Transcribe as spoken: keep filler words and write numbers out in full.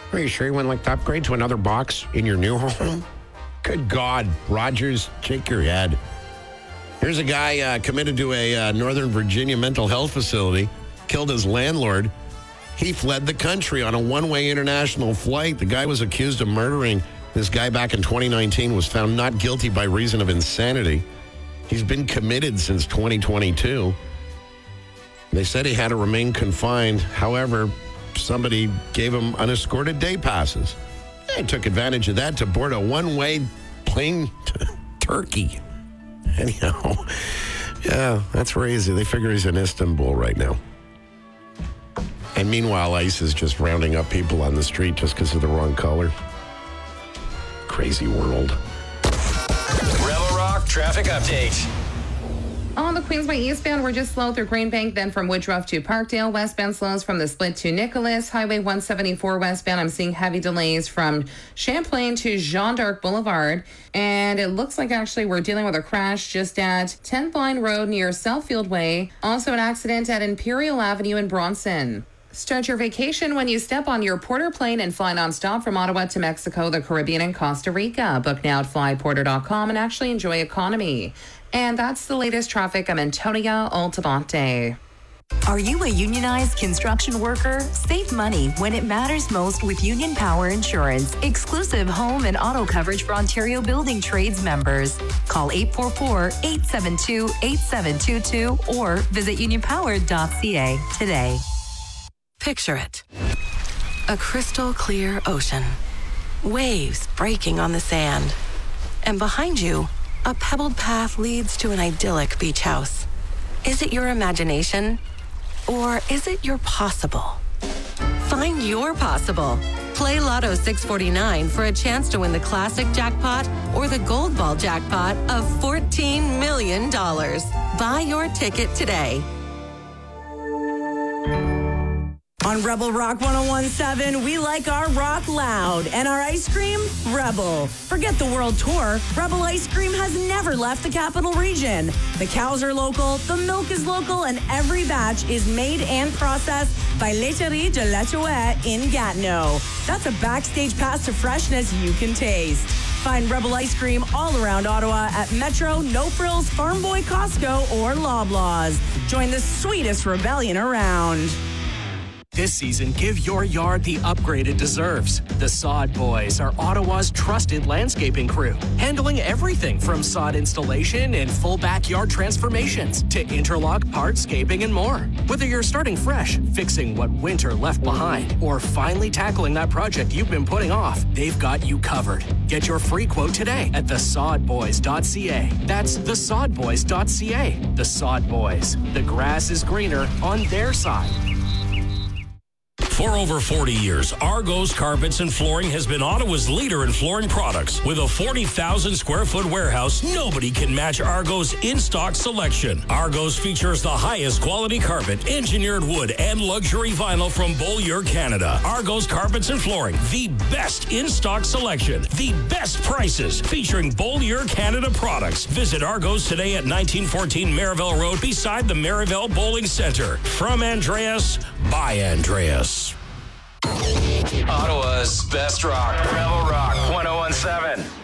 Are you sure you wouldn't like to upgrade to another box in your new home? Good God, Rogers, shake your head. Here's a guy uh, committed to a uh, Northern Virginia mental health facility, killed his landlord. He fled the country on a one-way international flight. The guy was accused of murdering this guy back in twenty nineteen, was found not guilty by reason of insanity. He's been committed since twenty twenty-two. They said he had to remain confined. However, somebody gave him unescorted day passes. He took advantage of that to board a one-way plane to Turkey. Anyhow, yeah, that's where he is. They figure he's in Istanbul right now. And meanwhile, ICE is just rounding up people on the street just because of the wrong color. Crazy world. Rebel Rock traffic update. On the Queensway eastbound, we're just slow through Greenbank, then from Woodruff to Parkdale. Westbound slows from the split to Nicholas. Highway one seventy-four westbound, I'm seeing heavy delays from Champlain to Jean d'Arc Boulevard. And it looks like actually we're dealing with a crash just at tenth Line Road near Southfield Way. Also an accident at Imperial Avenue in Bronson. Start your vacation when you step on your Porter plane and fly nonstop from Ottawa to Mexico, the Caribbean, and Costa Rica. Book now at fly porter dot com and actually enjoy economy. And that's the latest traffic. I'm Antonia Altamonte. Are you a unionized construction worker? Save money when it matters most with Union Power Insurance. Exclusive home and auto coverage for Ontario Building Trades members. Call eight four four, eight seven two, eight seven two two or visit union power dot c a today. Picture it. A crystal clear ocean. Waves breaking on the sand. And behind you, a pebbled path leads to an idyllic beach house. Is it your imagination? Or is it your possible? Find your possible. Play Lotto six forty-nine for a chance to win the classic jackpot or the gold ball jackpot of fourteen million dollars. Buy your ticket today. On Rebel Rock one oh one point seven, we like our rock loud. And our ice cream? Rebel. Forget the world tour. Rebel ice cream has never left the capital region. The cows are local, the milk is local, and every batch is made and processed by Laiterie de la Chouette in Gatineau. That's a backstage pass to freshness you can taste. Find Rebel ice cream all around Ottawa at Metro, No Frills, Farm Boy, Costco, or Loblaws. Join the sweetest rebellion around. This season, give your yard the upgrade it deserves. The Sod Boys are Ottawa's trusted landscaping crew, handling everything from sod installation and full backyard transformations to interlock, hardscaping, and more. Whether you're starting fresh, fixing what winter left behind, or finally tackling that project you've been putting off, they've got you covered. Get your free quote today at the sod boys dot c a. That's the sod boys dot c a. The Sod Boys. The grass is greener on their side. For over forty years, Argos Carpets and Flooring has been Ottawa's leader in flooring products. With a forty thousand square foot warehouse, nobody can match Argos' in-stock selection. Argos features the highest quality carpet, engineered wood, and luxury vinyl from Beaulieu, Canada. Argos Carpets and Flooring, the best in-stock selection, the best prices, featuring Beaulieu, Canada products. Visit Argos today at nineteen fourteen Merivale Road beside the Merivale Bowling Center. From Andreas, by Andreas. Ottawa's best rock. Rebel Rock one oh one point seven.